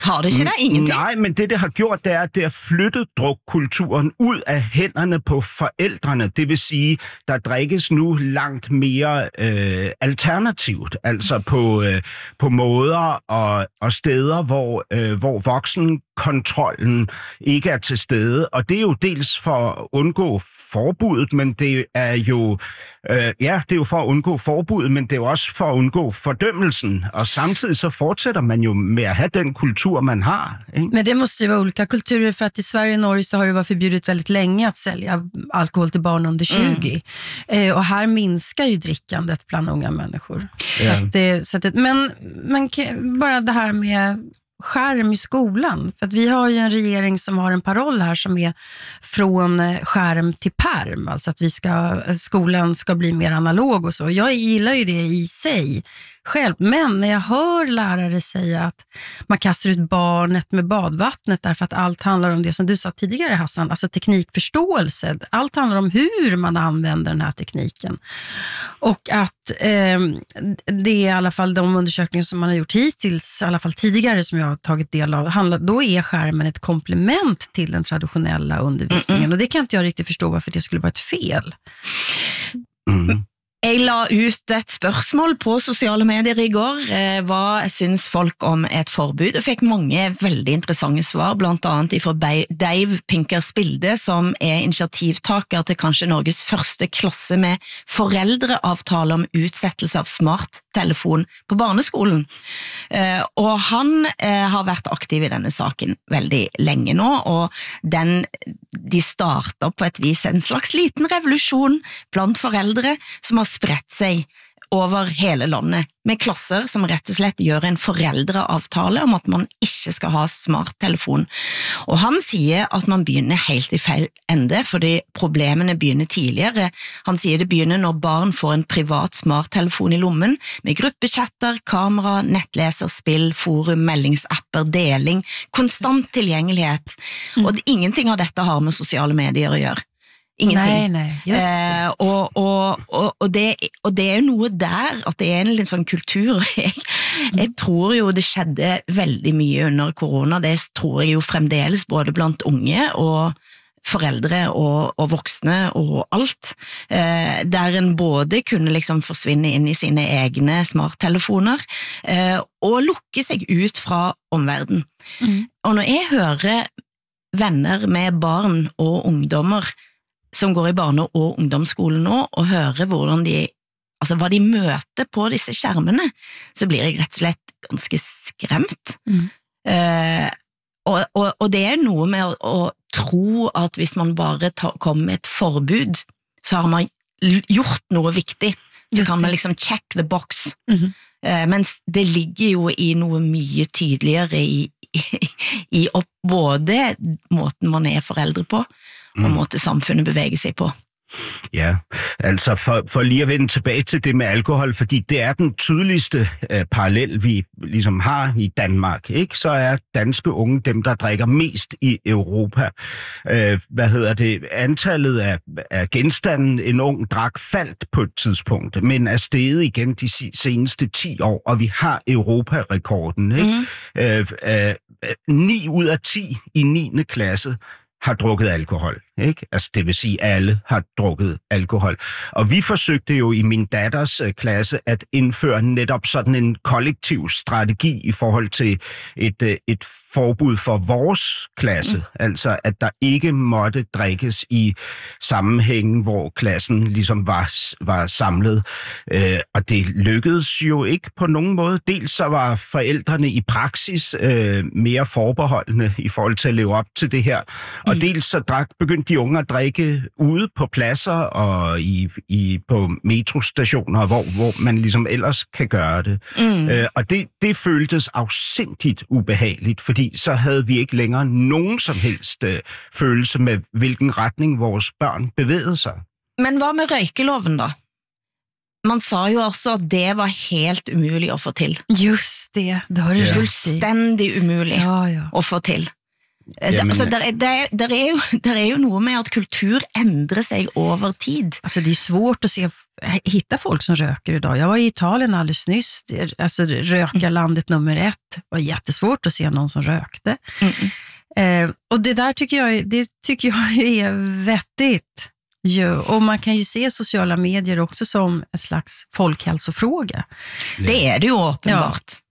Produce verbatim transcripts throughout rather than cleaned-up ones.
Har det ikke det? Ingenting? Nej, men det, det har gjort, det er, at det har flyttet drukkulturen ud af hænderne på forældrene. Det vil sige, der drikkes nu langt mere øh, alternativt, altså på, øh, på måder og, og steder, hvor, øh, hvor voksenkontrollen ikke er til stede. Og det er jo dels for at undgå forbuddet, men det er jo, øh, ja, det er jo for at undgå forbuddet, men det er jo også for at undgå fordømmelsen. Og samtidig så fortsætter man jo med at have den kultur, man har. Ikke? Men det måste ju vara olika kulturer, för att i Sverige och Norge så har det varit förbjudet väldigt länge att sälja alkohol till barn under tjugo. Mm. Eh, och här minskar ju drickandet bland unga människor. Ja. Så att det, så att det, men, men bara det här med skärm i skolan. För att vi har ju en regering som har en paroll här som är från skärm till perm. Alltså att vi ska, skolan ska bli mer analog och så. Jag gillar ju det i sig själv. Men när jag hör lärare säga att man kastar ut barnet med badvattnet därför att allt handlar om det som du sa tidigare, Hassan, alltså teknikförståelse. Allt handlar om hur man använder den här tekniken. Och att eh, det är i alla fall de undersökningar som man har gjort hittills, i alla fall tidigare som jag har tagit del av, handlar, då är skärmen ett komplement till den traditionella undervisningen. Mm-mm. Och det kan inte jag riktigt förstå varför det skulle vara ett fel. Mm. Jeg la ut et spørsmål på sosiale medier i går. Hva synes folk om et forbud? Jeg fikk mange veldig interessante svar, blant annet fra Dave Pinker-Spilde, som er initiativtaker til kanskje Norges første klasse med foreldreavtale om utsettelse av smarttelefon på barneskolen. Og han har vært aktiv i denne saken veldig lenge nå, og den, de starter på et vis en slags liten revolusjon blant foreldre som har spredt seg over hele landet, med klasser som rett og slett gjør en foreldreavtale om at man ikke skal ha smarttelefon. Og han sier at man begynner helt i feil ende, fordi problemene begynner tidligere. Han sier det begynner når barn får en privat smarttelefon i lommen, med gruppechatter, kamera, nettleser, spill, forum, meldingsapper, deling, konstant tilgjengelighet. Mm. Og ingenting av dette har med sosiale medier å gjøre. Ingenting. Nei, nei, just det. Eh, og, og, og, og, det, og det er jo noe der, at det er en litt sånn kultur. Jeg, jeg tror jo det skjedde veldig mye under korona, det tror jeg jo fremdeles både blant unge og foreldre og, og voksne og alt, eh, der en både kunne liksom forsvinne inn i sine egne smarttelefoner eh, og lukke seg ut fra omverdenen. Mm. Og når jeg hører venner med barn og ungdommer som går i barne- og ungdomsskolen nå, og hører hvordan de, altså hva de møter på disse skjermene, så blir jeg rett og slett ganske skremt. Mm. Eh, og, og, og det er noe med å, å tro at hvis man bare tar, kommer med et forbud, så har man gjort noe viktig. Så kan man liksom check the box. Mm-hmm. Eh, mens det ligger jo i noe mye tydeligere i, i, i opp, både måten man er foreldre på, og mm. måte samfunnet bevæger sig på. Ja, altså for, for lige at vende tilbage til det med alkohol, fordi det er den tydeligste øh, parallel, vi ligesom har i Danmark, ikke? Så er danske unge dem, der drikker mest i Europa. Øh, hvad hedder det? Antallet af, af genstanden, en ung drak, faldt på et tidspunkt, men er steget igen de seneste ti år, og vi har Europarekorden, ikke? Mm. Øh, øh, ni ud af ti i niende klasse har drukket alkohol, ikke? Altså det vil sige, at alle har drukket alkohol. Og vi forsøgte jo i min datters øh, klasse at indføre netop sådan en kollektiv strategi i forhold til et, øh, et forbud for vores klasse. Mm. Altså at der ikke måtte drikkes i sammenhængen, hvor klassen ligesom var, var samlet. Øh, og det lykkedes jo ikke på nogen måde. Dels så var forældrene i praksis øh, mere forbeholdende i forhold til at leve op til det her. Og mm. dels så drak, begyndte de unge at drikke ude på pladser og i, i, på metrostationer, hvor, hvor man ligesom ellers kan gøre det. Mm. Øh, og det, det føltes afsindigt ubehageligt, fordi så havde vi ikke længere nogen som helst øh, følelse med, hvilken retning vores børn bevægede sig. Men hvad med røykeloven da? Man sa jo også, at det var helt umuligt at få til. Just det, det har du ja. Fuldstændig umuligt ja, ja. At få til. Der, altså, der, er, der, der, er jo, der er jo noe med at kultur ändrar sig over tid. Alltså det är svårt att se, hitta folk som röker idag. Jag var i Italien alldeles nyss, alltså rökarlandet nummer ett. Det var jättesvårt att se någon som rökte. Mm. Eh, och det där tycker jag, det tycker jag är vettigt. Jo, och man kan ju se sociala medier också som en slags folkhälsofråga. Det är det ju uppenbart. Ja.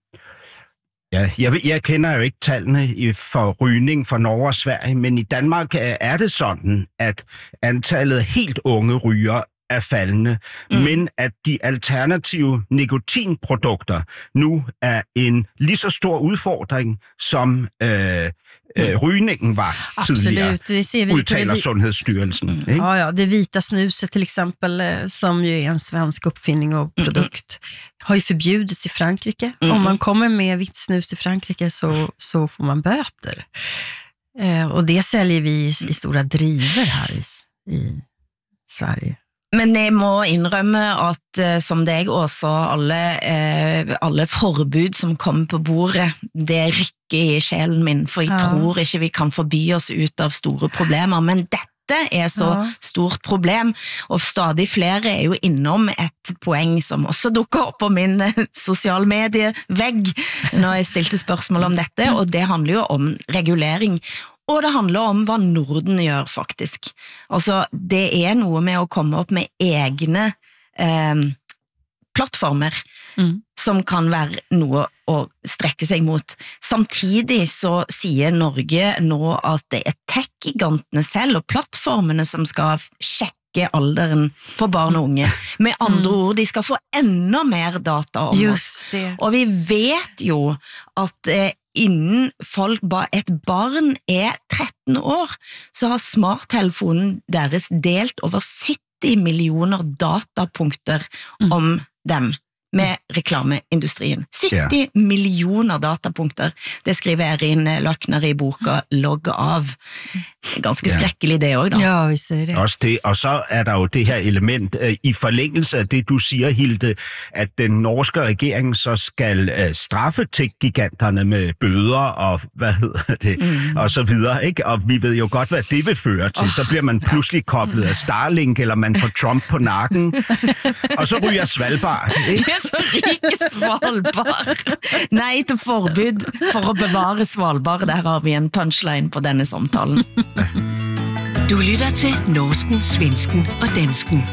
Ja, jeg, jeg kender jo ikke tallene for rygning for Norge og Sverige, men i Danmark er det sådan, at antallet af helt unge ryger er faldende, mm. men at de alternative nikotinprodukter nu er en lige så stor udfordring, som øh, øh, rygningen var tidligere, det ser vi udtaler Sundhedsstyrelsen. Mm. Ikke? Ja, ja, det vita snuset till exempel, som ju är en svensk uppfinning och produkt, mm. har ju förbjudits i Frankrike. Mm. Om man kommer med vitt snus till Frankrike så, så får man böter. Eh, och det säljer vi i, i stora driver här i, i Sverige. Men jeg må innrømme at, som deg også, alle, eh, alle forbud som kommer på bordet, det rykker i sjelen min, for jeg ja. tror ikke vi kan forby oss ut av store problemer, men dette er så ja. stort problem, og stadig flere er jo innom et poeng som også dukker opp på min social medievegg når jeg stilte spørsmål om dette, og det handler jo om regulering. Og det handler om hva Norden gjør faktisk. Altså, det er noe med å komme opp med egne eh, plattformer mm. som kan være noe å strekke seg mot. Samtidig så sier Norge nå at det er tech-gigantene selv og plattformene som skal sjekke alderen på barn og unge. Med andre ord, de skal få enda mer data om Just oss. Det. Og vi vet jo at eh, innen folk, et barn er tretten år, så har smarttelefonen deres delt over sytti millioner datapunkter mm. om dem med reklameindustrien. sytti yeah. millioner datapunkter. Det skriver Erin Løkner i boka Logg av. Ganske yeah. skrekkelig det også, da. Ja, visst er det det. Også det. Og så er der jo det her element, øh, i forlængelse af det, du siger, Hilde, at den norske regering så skal øh, straffe tech-giganterne med bøder og hvad hedder det, mm. og så videre, ikke? Og vi ved jo godt, hvad det vil føre til. Oh, så bliver man pludselig koblet af Starlink, eller man får Trump på nakken, og så ryger Svalbard, ikke? Så rike Svalbard. Nei til forbud for å bevare Svalbard. Der har vi en punchline på denne samtalen. Du lytter til norsken, svensken og dansken.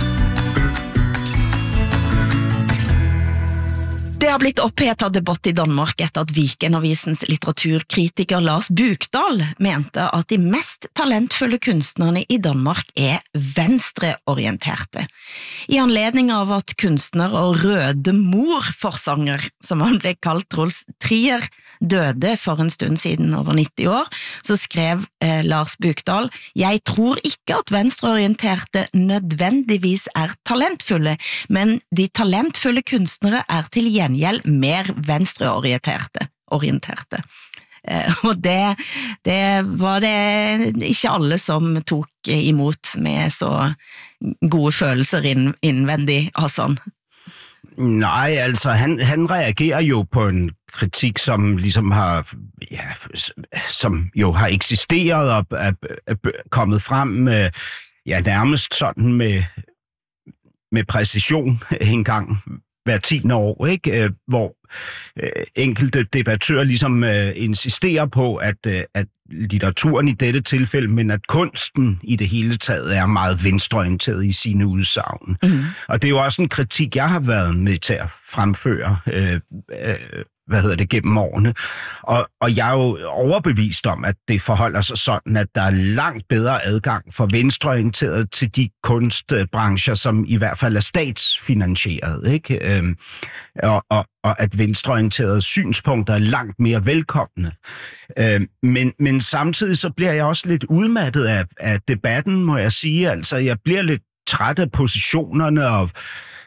Det har blitt opphetet debatt i Danmark etter at Weekendavisens litteraturkritiker Lars Bukdal mente at de mest talentfulle kunstnerne i Danmark er venstreorienterte. I anledning av at kunstner og røde mor-forsanger, som han ble kalt, Troels Trier, døde for en stund siden, over nitti år, så skrev eh, Lars Bukdal: «Jeg tror ikke at venstreorienterte nødvendigvis er talentfulle, men de talentfulle kunstnere er til gjengjeld mer venstreorienterte. Orienterte. Eh, og det, det var det ikke alle som tok imot med så gode følelser inn, innvendig, Hassan. Nej, altså han, han reagerer jo på en kritik, som ligesom har, ja, som jo har eksisteret og er, er kommet frem med, ja, nærmest sådan med, med præcision en gang hver tiende år, ikke? Hvor øh, enkelte debattører ligesom øh, insisterer på, at, øh, at litteraturen i dette tilfælde, men at kunsten i det hele taget er meget venstreorienteret i sine udsagn. Mm. Og det er jo også en kritik, jeg har været med til at fremføre, øh, øh, hvad hedder det, gennem årene. Og, og jeg er jo overbevist om, at det forholder sig sådan, at der er langt bedre adgang for venstreorienteret til de kunstbrancher, som i hvert fald er statsfinansieret, ikke? Øhm, og, og, og at venstreorienterede synspunkter er langt mere velkomne. Øhm, men, men samtidig så bliver jeg også lidt udmattet af, af debatten, må jeg sige. Altså, jeg bliver lidt træt af positionerne og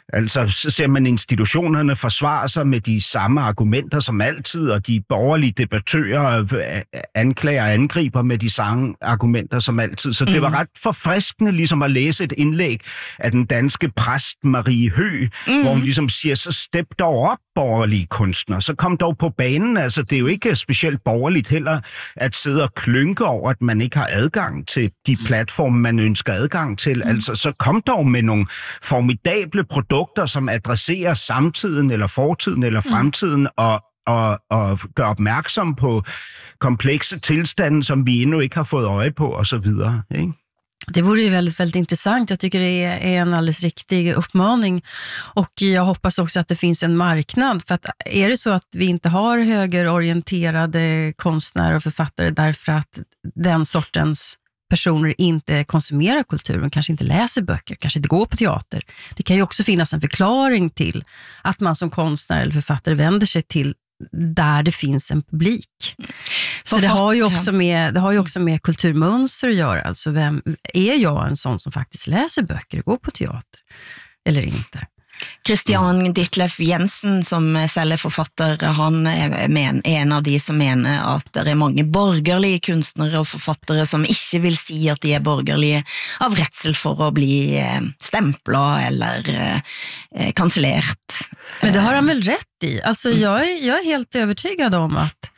Altså, så ser man institutionerne forsvare sig med de samme argumenter som altid, og de borgerlige debattører anklager og angriber med de samme argumenter som altid. Så det mm. var ret forfriskende ligesom at læse et indlæg af den danske præst Marie Høgh, mm. hvor hun ligesom siger, så step dog op, borgerlige kunstnere. Så kom dog på banen. Altså, det er jo ikke specielt borgerligt heller at sidde og klynke over, at man ikke har adgang til de platforme, man ønsker adgang til. Mm. Altså, så kom dog med nogle formidable produkter, som adresserer samtiden, eller fortiden, eller fremtiden, mm. og, og, og gør opmærksom på komplekse tilstande, som vi endnu ikke har fået øje på, og så videre, ikke? Det vore ju väldigt, väldigt intressant. Jag tycker det är en alldeles riktig uppmaning. Och jag hoppas också att det finns en marknad. För att är det så att vi inte har högerorienterade konstnärer och författare därför att den sortens personer inte konsumerar kulturen, kanske inte läser böcker, kanske inte går på teater. Det kan ju också finnas en förklaring till att man som konstnär eller författare vänder sig till där det finns en publik. Så det har ju också med, det har ju också med kulturmönster att göra. Alltså vem, är jag en sån som faktiskt läser böcker och går på teater eller inte? Christian Ditlev Jensen, som selv er forfatter, han er men, en av de som mener at det er mange borgerlige kunstnere og forfattere som ikke vil si at de er borgerlige av redsel for å bli stemplet eller eh, kansellert. Men det har han väl rätt i. Alltså jag är, jag är helt övertygad om att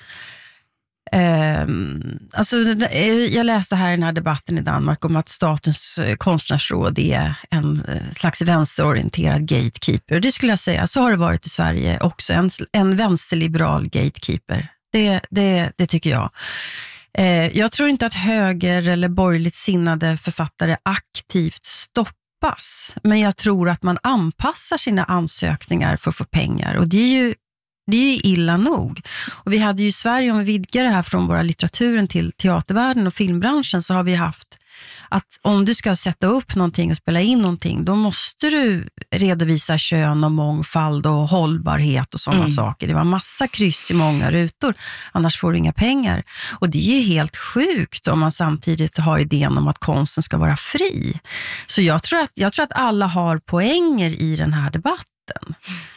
Eh, alltså, jag läste här i den här debatten i Danmark om att statens konstnärsråd är en slags vänsterorienterad gatekeeper. Det skulle jag säga, så har det varit i Sverige också, en, en vänsterliberal gatekeeper. Det, det, det tycker jag. Eh, jag tror inte att höger eller borgerligt sinnade författare aktivt stoppas, men jag tror att man anpassar sina ansökningar för att få pengar, och det är ju Det är ju illa nog. Och vi hade ju i Sverige, om vi vidgar det här från våra litteraturen till teatervärlden och filmbranschen, så har vi haft att om du ska sätta upp någonting och spela in någonting, då måste du redovisa kön och mångfald och hållbarhet och sådana mm. saker. Det var massa kryss i många rutor, annars får du inga pengar. Och det är ju helt sjukt om man samtidigt har idén om att konsten ska vara fri. Så jeg tror att, jag tror att alla har poänger i den här debatten.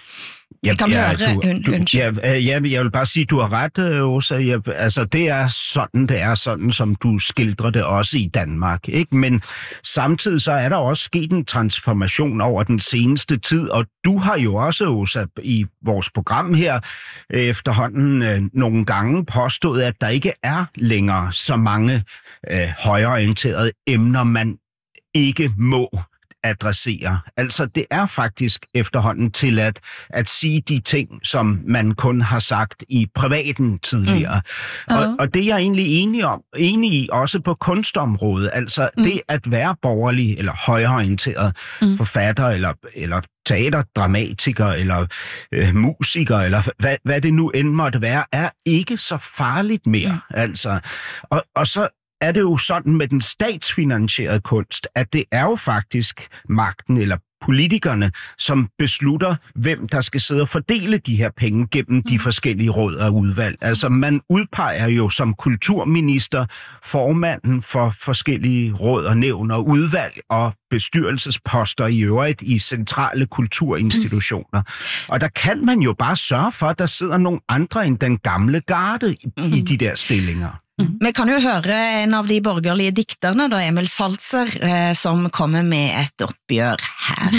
Ja, kan ja, høre, du, du, ja, ja, jeg vil bare sige, du har ret, Åsa. Ja, altså, det er sådan, det er sådan, som du skildrer det også i Danmark, ikke? Men samtidig så er der også sket en transformation over den seneste tid, og du har jo også, Åsa, i vores program her efterhånden øh, nogle gange påstået, at der ikke er længere så mange øh, højreorienterede emner, man ikke må adressere. Altså, det er faktisk efterhånden til at, at sige de ting, som man kun har sagt i privaten tidligere. Mm. Og, og det er jeg egentlig enig, om, enig i, også på kunstområdet. Altså, mm. det at være borgerlig eller højreorienteret mm. forfatter eller, eller teaterdramatiker eller øh, musiker, eller hvad, hvad det nu end måtte være, er ikke så farligt mere. Mm. Altså, og, og så er det jo sådan med den statsfinansierede kunst, at det er jo faktisk magten eller politikerne, som beslutter, hvem der skal sidde og fordele de her penge gennem de forskellige råd og udvalg. Altså, man udpeger jo som kulturminister formanden for forskellige råd og nævn og udvalg og bestyrelsesposter i øvrigt i centrale kulturinstitutioner. Og der kan man jo bare sørge for, at der sidder nogle andre end den gamle garde i, i de der stillinger. Vi kan jo høre en av de borgerlige dikterne, da, Emil Saltzer, eh, som kommer med et opgjør her.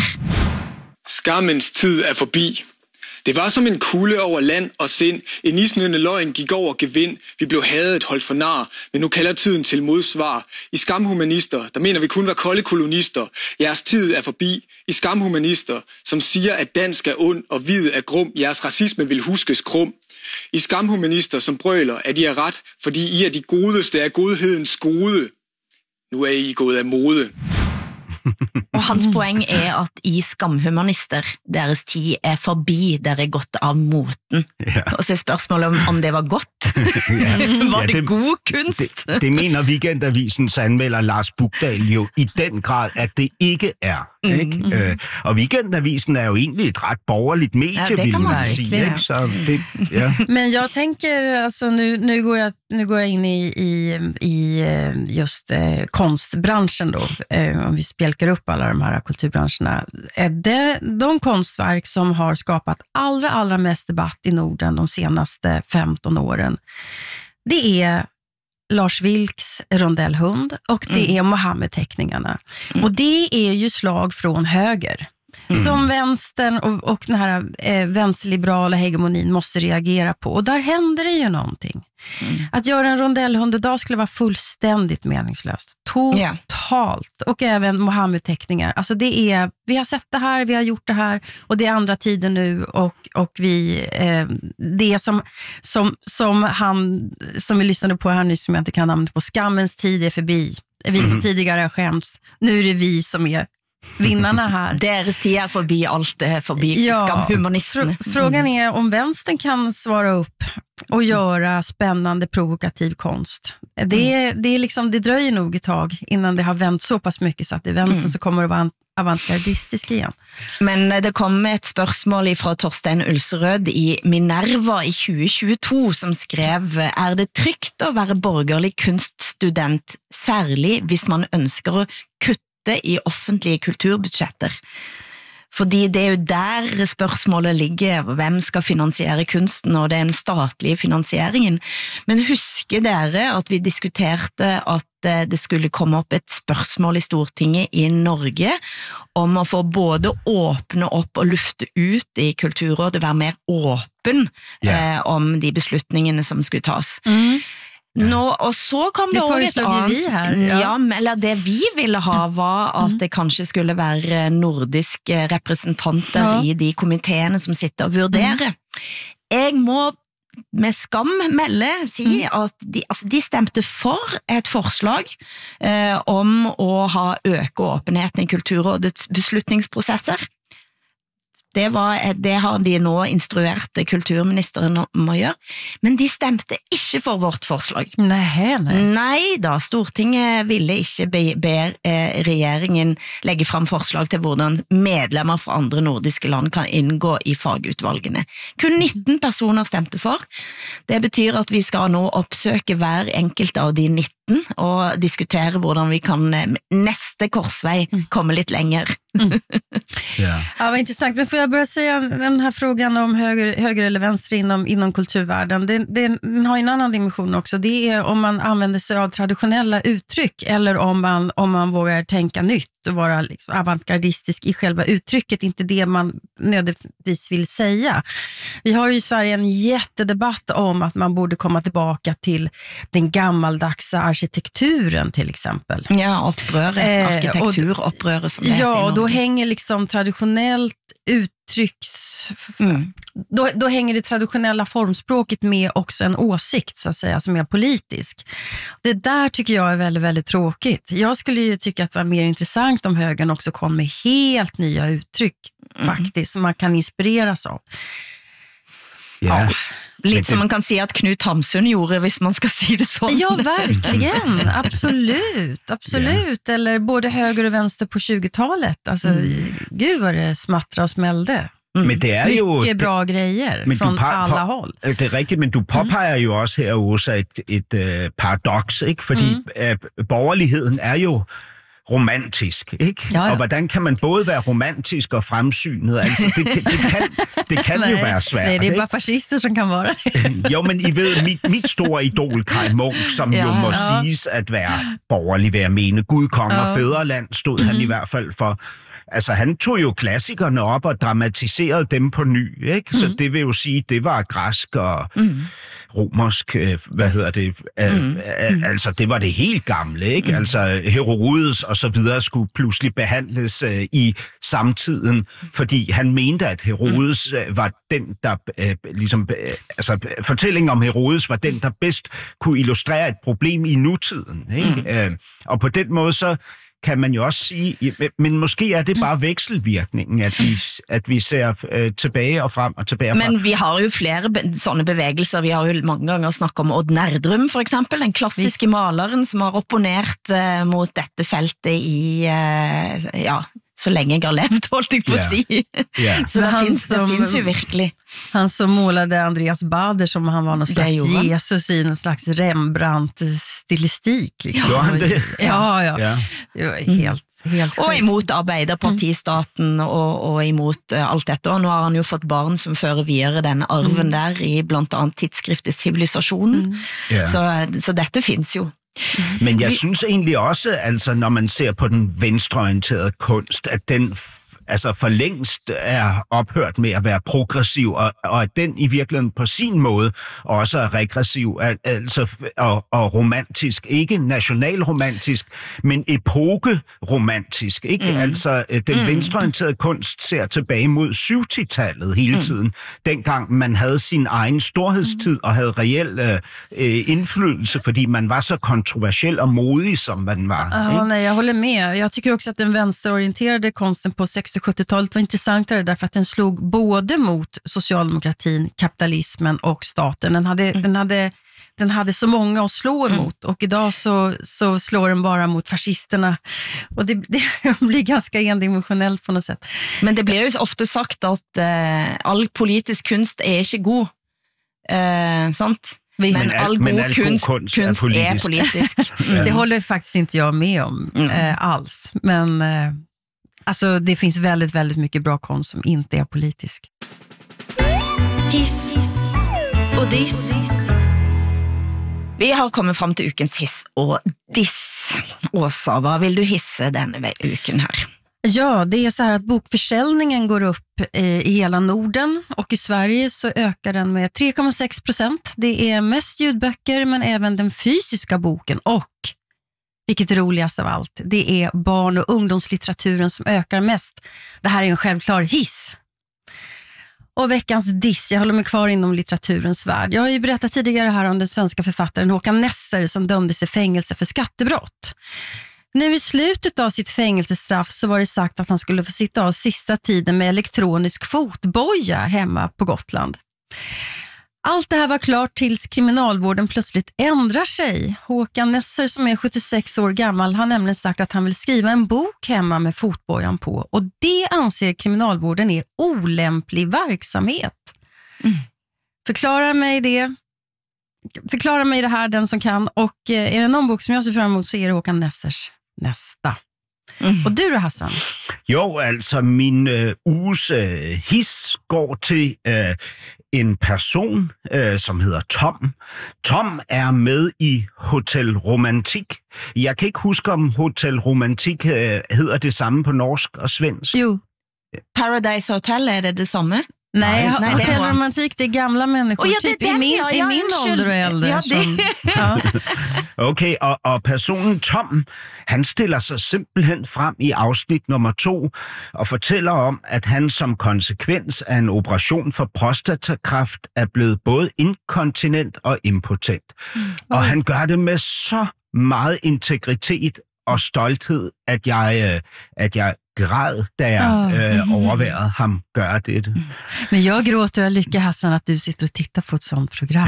Skammens tid er forbi. Det var som en kulde over land og sind. En isnende løgn gik over gevind. Vi blev hadet, holdt for nar, men nu kalder tiden til modsvar. I skamhumanister, der mener vi kun var kolde kolonister. Jeres tid er forbi. I skamhumanister, som siger, at dansk er ond og hvid er grum. Jeres racisme vil huskes krum. I skamhumanister, som brøler, at I er ret, fordi I er de godeste af godhedens gode. Nu er I gået af mode. Og hans poeng er at i skamhumanister, deres tid er forbi, der er gått av moten. Ja. Og så er spørsmålet om, om det var godt. Ja. Var ja, det, det god kunst? Det, det mener Weekendavisens anmelder Lars Bugdal jo i den grad, at det ikke er. Mm, ikke? Mm. Øh, og Weekendavisen er jo egentlig et ret borgerligt medie, ja, vil man sige. Ikke? Så det, ja. Men jag tänker, alltså, nu, nu går jag nu går jag in i, i, i just eh, konstbranschen då, eh, om vi spjälkar upp alla de här kulturbranscherna. Eh, det, de konstverk som har skapat allra, allra mest debatt i Norden de senaste femton åren, det är Lars Vilks rondellhund och det mm. är Mohammed-teckningarna. Mm. Och det är ju slag från höger. Mm. Som vänstern och, och den här eh, vänsterliberala hegemonin måste reagera på. Och där händer det ju någonting. Mm. Att göra en rondellhund idag skulle vara fullständigt meningslöst. Totalt. Yeah. Och även Mohammed-teckningar. Alltså det är, vi har sett det här, vi har gjort det här. Och det är andra tider nu. Och, och vi, eh, det som, som, som han, som vi lyssnade på här nyss, som jag inte kan namnet på, skammens tid är förbi. Vi som mm. tidigare har skämts. Nu är det vi som är vinnarna här. Deras tid är förbi, allt är förbi, ja, skamhumanisten. Fr- frågan är om vänstern kan svara upp och göra spännande, provokativ konst. Det, mm. det, är liksom, det dröjer nog ett tag innan det har vänt så pass mycket så att det är vänstern mm. som kommer att vara avantgardistisk igen. Men det kom ett spörsmål från Torstein Ulserød i Minerva i tjue tjueto som skrev: är det tryggt att vara borgerlig kunststudent, särskilt hvis man önskar att kutte i offentlige kulturbudsjetter? Fordi det er jo der spørsmålet ligger, hvem skal finansiere kunsten, og det er den statlige finansieringen. Men husker dere at vi diskuterte at det skulle komme opp et spørsmål i Stortinget i Norge om å få både åpne opp og lufte ut i Kulturrådet, være mer åpen yeah. eh, om de beslutningene som skulle tas. Mm. Nå, og så kom det, det også et annet, vi her, ja. Ja, eller det vi ville ha var at det kanskje skulle være nordiske representanter ja. I de komiteene som sitter og vurderer. Mm. Jeg må med skam melde si mm. at de, altså de stemte for et forslag eh, om å ha øke åpenheten i Kulturrådets beslutningsprosesser. Det, var, det har de nå instruert kulturministeren om å gjøre, men de stemte ikke for vårt forslag. Nei, nei. Nei da, Stortinget ville ikke be, be eh, regjeringen legge fram forslag til hvordan medlemmer fra andre nordiske land kan inngå i fagutvalgene. Kun nitten personer stemte for. Det betyr at vi skal nå oppsøke hver enkelt av de nitten og diskutere hvordan vi kan neste korsvei komme litt lenger. Mm. yeah. Ja, vad intressant. Men får jag börja säga den här frågan om höger, höger eller vänster inom, inom kulturvärlden, det, det, den har en annan dimension också. Det är om man använder sig av traditionella uttryck eller om man, om man vågar tänka nytt och vara liksom avantgardistisk i själva uttrycket, inte det man nödvändigtvis vill säga. Vi har ju i Sverige en jättedebatt om att man borde komma tillbaka till den gammaldags arkitekturen till exempel. Ja, uppröret, arkitekturuppröret som det heter. Ja, och då hänger liksom traditionellt uttrycks... Mm. Då, då hänger det traditionella formspråket med också en åsikt så att säga som är politisk. Det där tycker jag är väldigt, väldigt tråkigt. Jag skulle ju tycka att det var mer intressant om högern också kom med helt nya uttryck mm. faktiskt som man kan inspireras av. Yeah. Ja. Lite som man kan se att Knut Hamsun gjorde, hvis man ska se det så. Ja, verkligen. Absolut. Absolut. Yeah. Eller både höger och vänster på tjugotalet. Alltså, mm. gud vad det smattra och smällde. Mm. Men det er Mycket jo, det, bra grejer från på, alla på, håll. Det er rigtigt, men du påpeger mm. jo også her også et, et uh, paradoks, ikke? Fordi mm. uh, borgerligheden er jo romantisk, ikke? Ja, ja. Og hvordan kan man både være romantisk og fremsynet? Altså, det, det, det kan, det kan nej, jo være svært. Nej, det er ikke? bare fascister, som kan være det. Jo, men I ved, mit, mit store idol, Kai Munk, som ja, jo må ja. siges at være borgerlig, vil jeg mene. Gud, konge og fædreland stod mm-hmm. han i hvert fald for. Altså, han tog jo klassikerne op og dramatiserede dem på ny, ikke? Så mm. det vil jo sige, det var græsk og mm. romersk, hvad hedder det? Mm. Altså, det var det helt gamle, ikke? Mm. Altså, Herodes og så videre skulle pludselig behandles uh, i samtiden, fordi han mente, at Herodes uh, var den, der uh, ligesom, uh, altså, fortællingen om Herodes var den, der bedst kunne illustrere et problem i nutiden, ikke? Mm. Uh, og på den måde så kan man jo også sige, men måske er det bare vekselvirkningen, at vi, at vi ser øh, tilbage og frem og tilbage og frem. Men vi har jo flere be- sånne bevegelser. Vi har jo mange ganger snakket om Odd Nerdrum, for eksempel, den klassiske maleren som har opponert uh, mot dette feltet i uh, ja, så länge jag har levt, holdt jeg på å Yeah. si. Yeah. Så det han finns, det som- finns ju virkelig. Han som målade Andreas Bader som han var någon slags gjorde han. Jesus i någon slags Rembrandt-stilistik. Liksom. Gjorde han det? Ja, ja. Ja. Det var helt, helt Og sjukt. imot arbeiderpartistaten og, og imot uh, alt dette. Og nå har han jo fått barn som fører videre denne arven der i blant annet tidsskriftet Civilisasjonen. Ja. Så, så dette finns jo. Men jeg synes egentlig også, altså når man ser på den venstreorienterede kunst, at den f- altså for længst er ophørt med at være progressiv, og, og at den i virkeligheden på sin måde også er regressiv, al- altså f- og, og romantisk. Ikke nationalromantisk, men epokeromantisk. Ikke? Mm. Altså øh, den mm. venstreorienterede kunst ser tilbage mod syvogtyve-tallet hele tiden, mm. dengang man havde sin egen storhedstid mm. og havde reel øh, øh, indflydelse, fordi man var så kontroversiel og modig, som man var. Ja, nej, jag håller med. Jag tycker också att den vänsterorienterade konsten på sextio- och sjuttiotalet var intressantare därför att den slog både mot socialdemokratin, kapitalismen och staten. Den hade, mm. den hade, den hade så många att slå emot, och idag så, så slår den bara mot fascisterna. Och det, det blir ganska endimensionellt på något sätt. Men det blir jo ofte sagt at uh, all politisk kunst er ikke god. Uh, sant? Visst. Men, Men al- all god men al god kunst, kunst er kunst er politisk. politisk. Det håller faktiskt inte jag med om eh, alls. Men eh, alltså, det finns väldigt, väldigt mycket bra konst som inte är politisk. Hiss og diss. Vi har kommet frem til ukens hiss og diss. Åsa, vad vill du hisse denne ve- uken her? Ja, det är så här att bokförsäljningen går upp eh, i hela Norden, och i Sverige så ökar den med tre komma sex procent. Det är mest ljudböcker, men även den fysiska boken, och vilket är roligast av allt, det är barn- och ungdomslitteraturen som ökar mest. Det här är en självklar hiss. Och veckans diss, jag håller mig kvar inom litteraturens värld. Jag har ju berättat tidigare här om den svenska författaren Håkan Nesser som dömdes till fängelse för skattebrott. Nu i slutet av sitt fängelsestraff så var det sagt att han skulle få sitta av sista tiden med elektronisk fotboja hemma på Gotland. Allt det här var klart tills kriminalvården plötsligt ändrar sig. Håkan Nesser som är sjuttiosex år gammal har nämligen sagt att han vill skriva en bok hemma med fotbojan på. Och det anser kriminalvården är olämplig verksamhet. Mm. Förklara mig det. Förklara mig det här, den som kan. Och är det någon bok som jag ser fram emot så är det Håkan Nessers nästa. Mm. Och du då, Hassan? Jo, altså min øh, uges øh, his går til øh, en person, øh, som hedder Tom. Tom er med i Hotel Romantik. Jeg kan ikke huske, om Hotel Romantik øh, hedder det samme på norsk og svensk. Jo. Paradise Hotel, er det det samme? Nej, Nej, det är hotellromantik, det är gamla människor, Oh, ja, det är typ i den, min, ja, i ja, min undskyld. ålder och äldre. Ja, det- som, ja. Okay, og, og personen Tom, han stiller sig simpelthen frem i afsnit nummer to og fortæller om, at han som konsekvens af en operation for prostatakræft er blevet både inkontinent og impotent. Mm. Og han gør det med så meget integritet og stolthed, at jeg, øh, at jeg græd, da jeg Oh. øh, overværede ham gøre dette. Men jag gråter av lycka, Hassan, att du sitter och tittar på ett sånt program.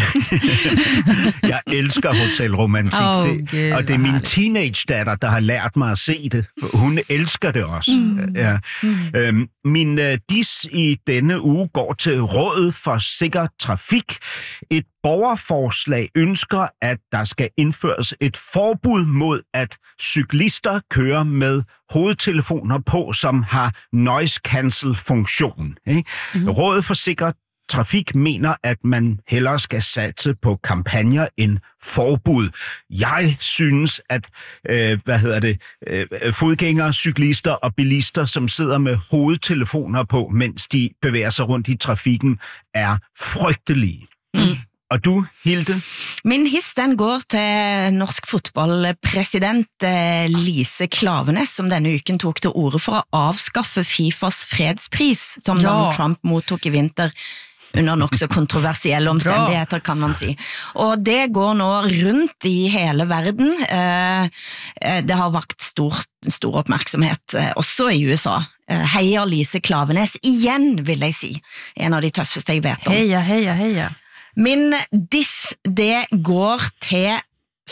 Jeg elsker hotelromantik, Åh, det, Gud, og det er hvor min herligt. teenage-datter, der har lært mig at se det. Hun elsker det også. Mm. Ja. Mm. Øhm, min uh, dis i denne uge går til Rådet for Sikker Trafik. Et borgerforslag ønsker, at der skal indføres et forbud mod, at cyklister kører med hovedtelefoner på, som har noise cancel-funktion. Ikke? Mm. Rådet for Sikker Trafik mener, at man hellere skal satse på kampagner end forbud. Jeg synes, at øh, hvad hedder det, øh, fodgængere, cyklister og bilister, som sidder med hovedtelefoner på, mens de bevæger sig rundt i trafikken, er frygtelige. Mm. Og du, Hilde? Min hiss den går til norsk fotballpresident eh, Lise Klaveness, som denne uken tok til orde for å avskaffe FIFAs fredspris, som Ja. Donald Trump mottok i vinter, under nok så kontroversielle omstendigheter, kan man si. Og det går nå rundt i hele verden. Eh, eh, Det har vakt stor, stor oppmerksomhet, eh, også i U S A. Eh, Heier Lise Klaveness igjen, vil jeg si. En av de tøffeste jeg vet om. Heja, heja, heja. Min diss, det går til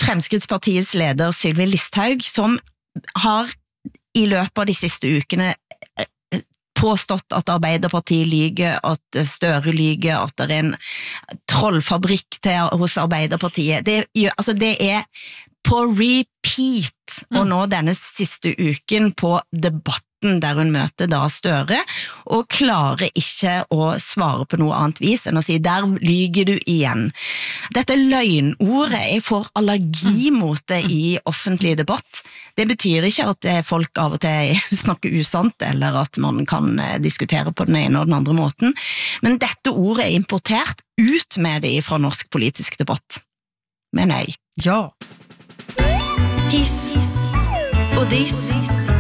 Fremskrittspartiets leder Sylvi Listhaug, som har i løpet av de siste ukene påstått at Arbeiderpartiet lyger, at Støre lyger, at det er en trollfabrikk til hos Arbeiderpartiet. Det, altså det er på repeat, og nå denne siste uken på debatten der hun møter da Støre, og klarer ikke å svare på noe annet vis enn å si, der lyger du igjen. Dette løgnordet, jeg får allergi mot det i offentlig debatt. Det betyr ikke at folk av og til snakker usant, eller at man kan diskutere på den ene og den andre måten, men dette ordet er importert ut med det fra norsk politisk debatt. Men nei. Ja. Hiss og diss.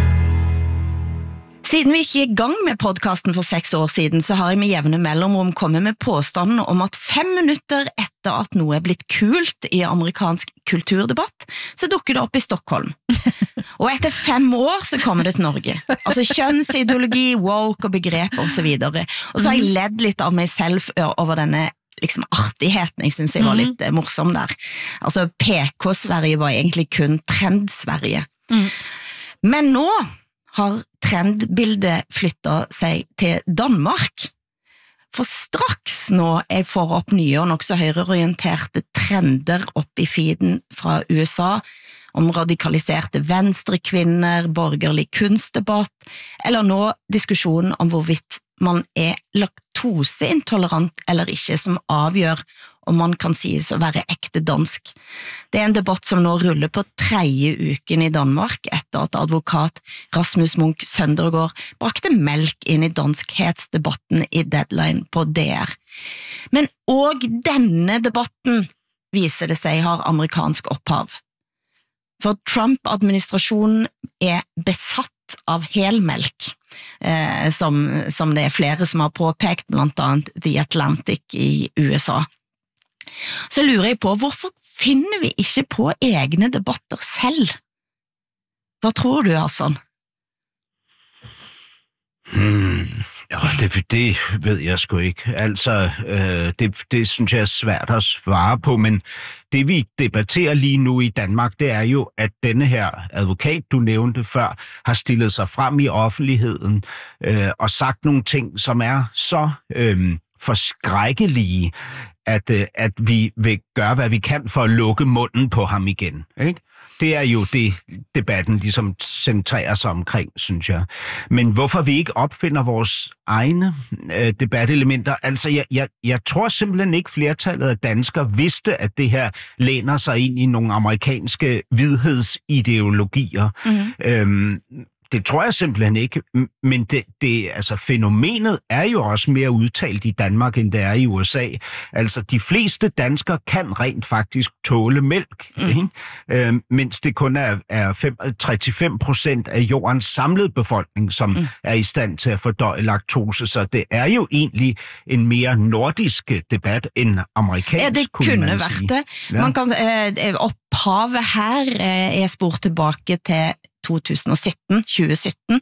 Siden vi gikk i gang med podcasten for seks år siden, så har jeg med jevne mellomrom kommet med påstanden om at fem minutter etter at noe er blitt kult i amerikansk kulturdebatt, så dukker det opp i Stockholm. Og etter fem år så kommer det til Norge. Altså kjønnsideologi, woke og begreper og så videre. Og så har jeg ledd litt av meg selv over denne liksom artigheten, jeg synes jeg var litt mm. morsom der. Altså P K-Sverige var egentlig kun trend-Sverige. Mm. Men nå har trendbildet flyttet seg til Danmark. For straks nå jeg får opp nye og nok så høyreorienterte trender opp i feeden fra U S A, om radikaliserte venstrekvinner, borgerlig kunstdebatt, eller nå diskusjonen om hvorvidt man er laktoseintolerant eller ikke, som avgjør om man kan sies å være ekte dansk. Det er en debatt som nå ruller på tredje uken i Danmark, etter at advokat Rasmus Munch Søndergaard brakte melk inn i danskhetsdebatten i Deadline på D R. Men også denne debatten viser det seg har amerikansk opphav. For Trump-administrasjonen er besatt av helmelk, eh, som, som det er flere som har påpekt, blant annet The Atlantic i U S A. Så lurer jeg på, hvorfor finner vi ikke på egne debatter selv? Hva tror du, Hassan? Hmm, ja, det, det ved jeg sgu ikke. Altså, øh, det, det synes jeg er svært at svare på, men det vi debatterer lige nu i Danmark, det er jo, at denne her advokat, du nævnte før, har stillet sig frem i offentligheden øh, og sagt nogle ting, som er så øh, forskrækkelige, at, øh, at vi vil gøre, hvad vi kan for at lukke munden på ham igen, ikke? Det er jo det, debatten ligesom centrerer sig omkring, synes jeg. Men hvorfor vi ikke opfinder vores egne øh, debattelementer? Altså, jeg, jeg, jeg tror simpelthen ikke flertallet af danskere vidste, at det her læner sig ind i nogle amerikanske vidhedsideologier. Mm-hmm. Øhm, Det tror jeg simpelthen ikke, men det, det, altså, fænomenet er jo også mere udtalt i Danmark, end det er i U S A. Altså, de fleste danskere kan rent faktisk tåle mælk, mm. ikke? Øhm, mens det kun er, er tre til fem procent af jordens samlede befolkning, som mm. er i stand til at fordøje laktose. Så det er jo egentlig en mere nordisk debat end amerikansk, ja, det kunne, kunne man vært sige. det. Ja. Man kan, eh, opphavet her eh, er spurt tilbake til to tusen og sytten, tjue sytten,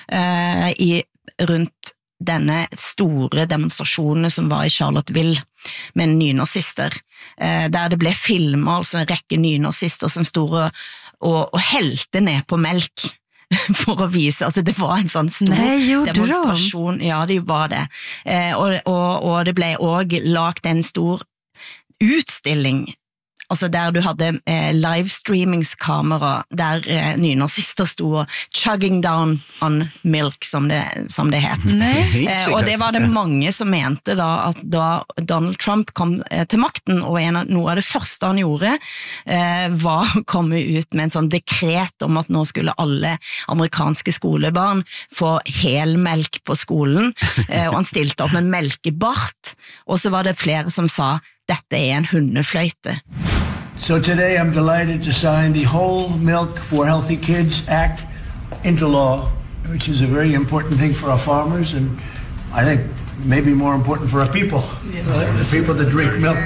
eh, i, rundt denne store demonstrasjonen som var i Charlottesville med nynazister, eh, der det ble filmet altså en rekke nynazister som stod og, og, og helte ned på melk for å vise, altså det var en sånn stor Nei, demonstrasjon, ja det var det, eh, og, og, og det ble også lagt en stor utstilling, altså der du hadde eh, livestreamingskamera, der eh, nynazister stod og chugging down on milk, som det, som det het. Eh, og det var det mange som mente da, at da Donald Trump kom eh, til makten, og en av, noe av det første han gjorde, eh, var å komme ut med en sånn dekret om at nå skulle alle amerikanske skolebarn få helmelk på skolen, eh, og han stilte opp med melkebart, og så var det flere som sa, dette er en hundefløyte. So today I'm delighted to sign the Whole Milk for Healthy Kids Act into law, which is a very important thing for our farmers and I think maybe more important for our people, yes. uh, the people that drink milk.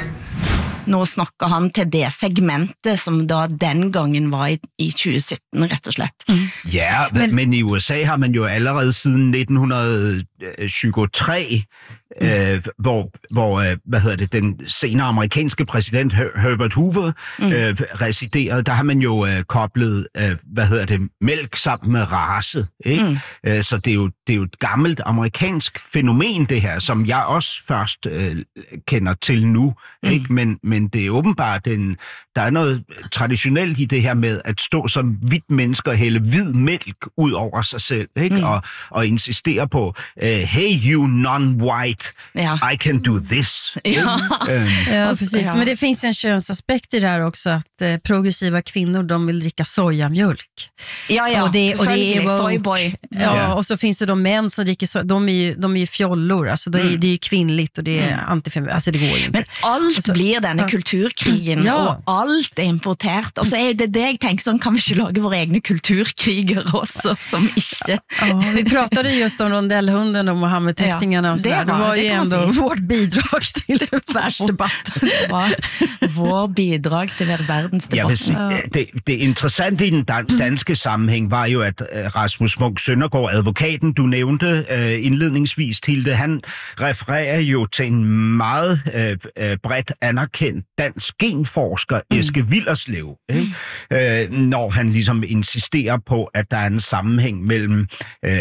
Nå snakker han til det segmentet som da den gangen var i, i tjue sytten, rett og slett. Mm. Ja, men, men i U S A har man jo allerede siden nitten syvogtres øh, hvor, hvor øh, hvad hedder det, den senere amerikanske præsident Her- Herbert Hoover mm. øh, residerede, der har man jo øh, koblet, øh, hvad hedder det, mælk sammen med race, ikke? Mm. Øh, så det er, jo, det er jo et gammelt amerikansk fænomen, det her, som jeg også først øh, kender til nu, mm. ikke? Men, men det er åbenbart, en, der er noget traditionelt i det her med at stå som hvidt menneske og hælde hvid mælk ud over sig selv, ikke? Mm. Og, og insistere på, uh, hey you non-white, ja. I can do this. Ja, um. ja precis. Ja. Men det finns en könsaspekt i det här också, att eh, progressiva kvinnor, de vill dricka sojamjölk. Ja, ja, och det, och det är soyboy. Ja, ja, och så finns det de män som dricker soja, de är ju, de är ju fjollor, alltså det är, mm. det är ju kvinnligt och det är mm. antifeminint, alltså det går ju inte. Men allt alltså, blir denne ja. kulturkrigen, ja. og alt er importert. Og så er det det jeg tenker, sånn kan vi ikke lage våre egne kulturkriger også, som ikke... Ja, vi pratade just om rondellhunden och Mohammed-teckningarna och sådär. Det var, det var ju ändå vårt bidrag till världsdebatten. Det var vår bidrag til verdensdebatten. Ja, det, det interessante i den danske sammenhæng var jo, at Rasmus Munch Søndergaard, advokaten, du nævnte uh, indledningsvis, Hilde, han refererer jo til en meget uh, bredt anerkendt dansk genforsker, mm. Eske Willerslev, ikke? Uh, når han ligesom insisterer på, at der er en sammenhæng mellem uh,